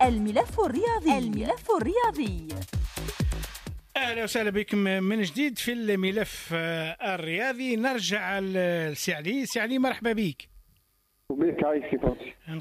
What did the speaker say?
الملف الرياضي. أهلا وسهلا بكم من جديد في الملف الرياضي. نرجع لسعلي. سعلي، مرحبا بك. وبيك عايش كيفاش؟